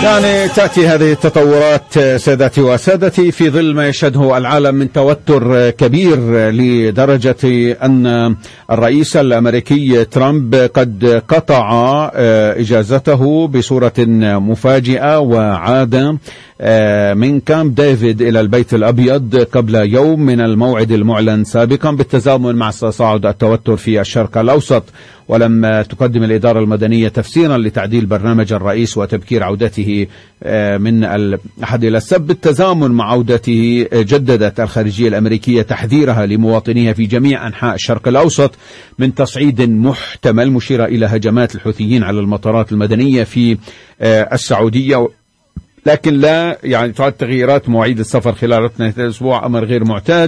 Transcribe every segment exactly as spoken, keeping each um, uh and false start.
يعني تأتي هذه التطورات سادتي وسادتي في ظل ما يشهده العالم من توتر كبير، لدرجة أن الرئيس الأمريكي ترامب قد قطع إجازته بصورة مفاجئة وعاد من كامب ديفيد إلى البيت الأبيض قبل يوم من الموعد المعلن سابقا، بالتزامن مع تصاعد التوتر في الشرق الأوسط. ولم تقدم الإدارة المدنية تفسيرا لتعديل برنامج الرئيس وتبكير عودته من الأحد إلى السبت. بالتزامن مع عودته جددت الخارجية الأمريكية تحذيرها لمواطنيها في جميع أنحاء الشرق الأوسط من تصعيد محتمل، مشيرة إلى هجمات الحوثيين على المطارات المدنية في السعودية. لكن لا يعني تعد تغييرات مواعيد السفر خلال اثني أسبوع أمر غير معتاد.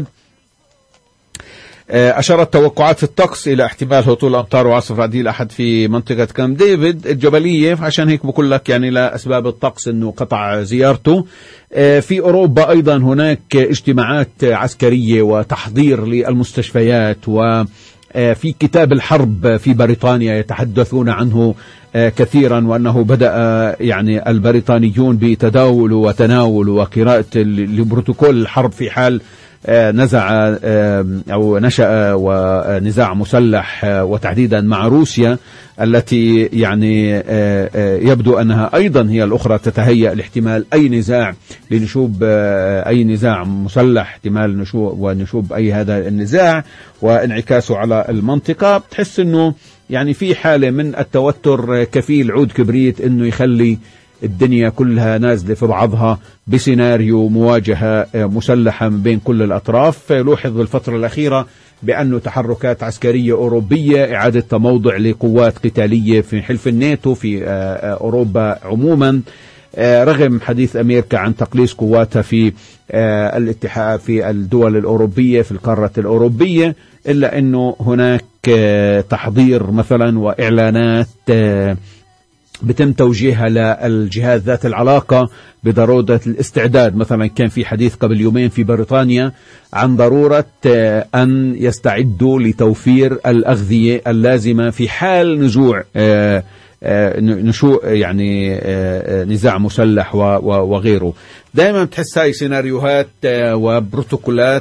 أشارت توقعات الطقس إلى احتمال هطول أمطار وعاصف رعدي الأحد في منطقة كامب ديفيد الجبلية، عشان هيك بقول لك يعني لا أسباب الطقس أنه قطع زيارته. في أوروبا أيضا هناك اجتماعات عسكرية وتحضير للمستشفيات، وفي كتاب الحرب في بريطانيا يتحدثون عنه كثيرا، وأنه بدأ يعني البريطانيون بتداول وتناول وقراءة لبروتوكول الحرب في حال نزع أو نشأ ونزاع مسلح، وتحديدا مع روسيا التي يعني يبدو أنها أيضا هي الأخرى تتهيأ لاحتمال أي نزاع لنشوب أي نزاع مسلح، احتمال نشوب ونشوب أي هذا النزاع وانعكاسه على المنطقة. بتحس أنه يعني في حالة من التوتر كفيل عود كبريت أنه يخلي الدنيا كلها نازلة في بعضها بسيناريو مواجهة مسلحة من بين كل الأطراف. لوحظ بالفترة الأخيرة بأنه تحركات عسكرية أوروبية، إعادة تموضع لقوات قتالية في حلف الناتو في أوروبا عموما، رغم حديث أمريكا عن تقليص قواتها في الاتحاد في الدول الأوروبية في القارة الأوروبية، إلا أنه هناك تحضير مثلا وإعلانات بتم توجيهها للجهات ذات العلاقة بضرورة الاستعداد. مثلا كان في حديث قبل يومين في بريطانيا عن ضرورة أن يستعدوا لتوفير الأغذية اللازمة في حال نزوع نشوء يعني نزاع مسلح وغيره. دائما بتحس هاي سيناريوهات وبروتوكولات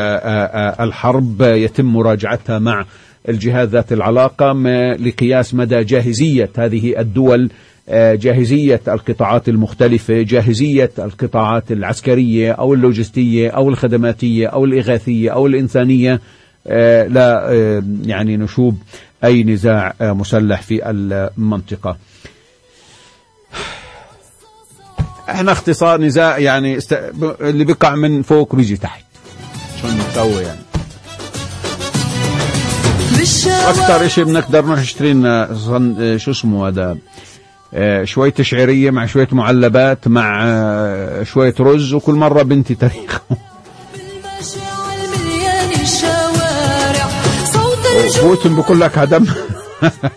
الحرب يتم مراجعتها مع الجهات ذات العلاقة لقياس مدى جاهزية هذه الدول، جاهزية القطاعات المختلفة، جاهزية القطاعات العسكرية أو اللوجستية أو الخدماتية أو الإغاثية أو الإنسانية، لا يعني نشوب أي نزاع مسلح في المنطقة. احنا اختصار نزاع يعني است... اللي بيقع من فوق بيجي تحت، شو نسوي يعني؟ أكثر إشي بنقدر نروح نشتري لنا شو اسمه هذا، شوية تشعيرية مع شوية معلبات مع شوية رز، وكل مرة بنتي تاريخ بوتن بقول لك هدم